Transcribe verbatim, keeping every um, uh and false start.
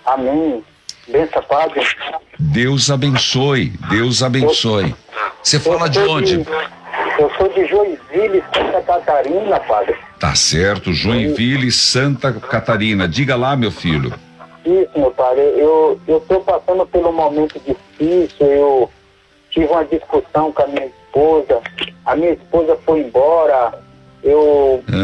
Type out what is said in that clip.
Amém. Benção, Padre. Deus abençoe, Deus abençoe. Você fala de onde? De, eu sou de Joinville, Santa Catarina, Padre. Tá certo, Joinville, Santa Catarina. Diga lá, meu filho. Isso, meu Padre. Eu eu tô passando por um momento difícil. Eu tive uma discussão com a minha esposa. A minha esposa foi embora. Eu